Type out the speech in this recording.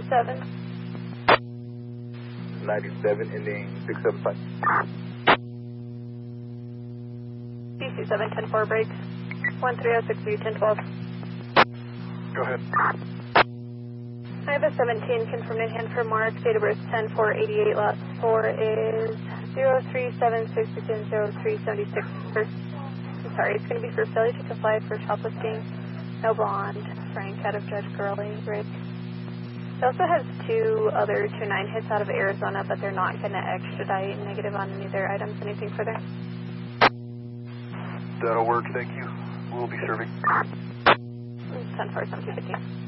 97. 97 ending 675. BC 7, 10-4 brakes. 1306 1012. Go ahead. I have a 17 confirmed in hand for Mark. Date of birth 10-4-88. Last 4 is 0376-0376. I'm sorry, it's going to be for failure to comply for shoplifting. No blonde. Frank out of Judge Gurley. Rick. He also has 2 other 2-9 hits out of Arizona, but they're not going to extradite. Negative on any of their items. Anything further? That'll work, thank you. We'll be serving. 10-4, 1715.